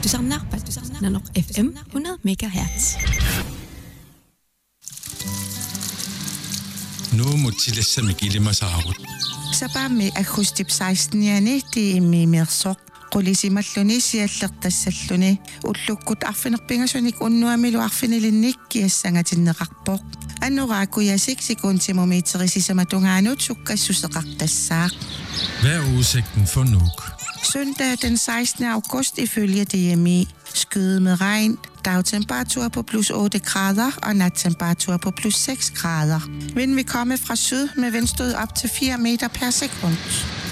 Tusanna, Nanok FM 100 MHz. Nu må tillæse mig ilmasarut. Sapami akustip 16-jani tiimi mirsoq qulisimalluni siallertassalluni ullukkut arfinerpingasunik unnuamilu arfinilinnik kiassangatinneqarpoq annoraakuyasik sekuntimumiiterisisamatungaanuut sukkassuseqartassaaq. Hvad er udsigten for Nuuk? Søndag den 16. august ifølge DMI. Skyde med regn, dagtemperatur på plus 8 grader og nattemperatur på plus 6 grader. Vind vil komme fra syd med vindstød op til 4 meter per sekund.